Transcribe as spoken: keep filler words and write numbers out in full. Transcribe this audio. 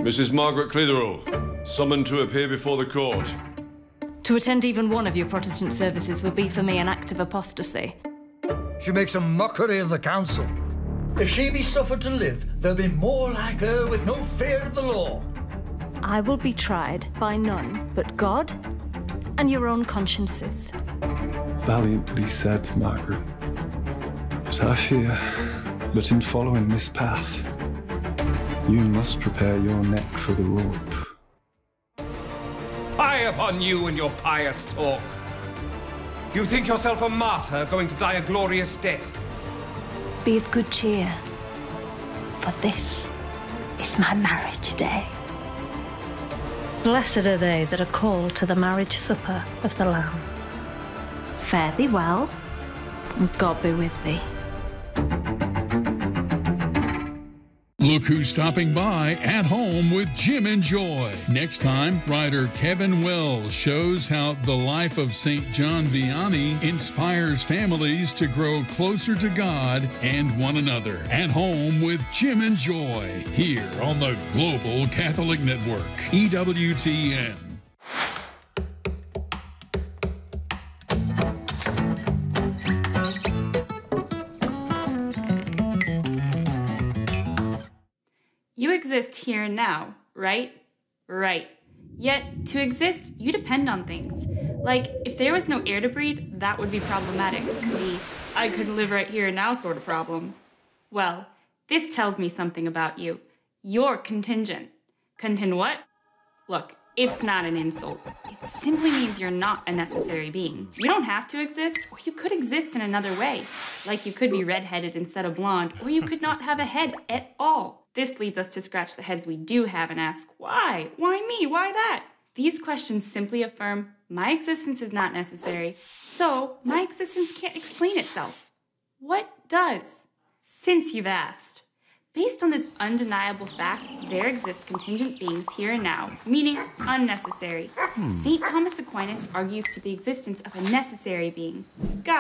Missus Margaret Clitheroe, summoned to appear before the court. To attend even one of your Protestant services will be for me an act of apostasy. She makes a mockery of the council. If she be suffered to live, there'll be more like her with no fear of the law. I will be tried by none but God and your own consciences. Valiantly said, Margaret. But I fear that in following this path, you must prepare your neck for the rope. Fie upon you and your pious talk. You think yourself a martyr going to die a glorious death? Be of good cheer, for this is my marriage day. Blessed are they that are called to the marriage supper of the Lamb. Fare thee well, and God be with thee. Look who's stopping by At Home with Jim and Joy. Next time, writer Kevin Wells shows how the life of Saint John Vianney inspires families to grow closer to God and one another. At Home with Jim and Joy, here on the Global Catholic Network, E W T N. You exist here and now, right? Right. Yet, to exist, you depend on things. Like, if there was no air to breathe, that would be problematic. The I couldn't live right here and now sort of problem. Well, this tells me something about you. You're contingent. Contingent what? Look, it's not an insult. It simply means you're not a necessary being. You don't have to exist, or you could exist in another way. Like you could be redheaded instead of blonde, or you could not have a head at all. This leads us to scratch the heads we do have and ask, why? Why me? Why that? These questions simply affirm, my existence is not necessary, so my existence can't explain itself. What does? Since you've asked. Based on this undeniable fact, there exist contingent beings here and now, meaning unnecessary. Hmm. Saint Thomas Aquinas argues to the existence of a necessary being, God.